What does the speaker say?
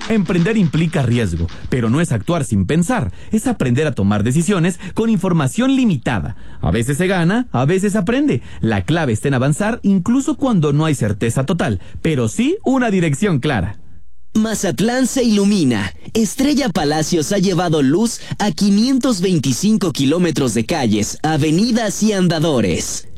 Emprender implica riesgo, pero no es actuar sin pensar, es aprender a tomar decisiones con información limitada. A veces se gana, a veces se aprende. La clave está en avanzar incluso cuando no hay certeza total, pero sí una dirección clara. Mazatlán se ilumina. Estrella Palacios ha llevado luz a 525 kilómetros de calles, avenidas y andadores.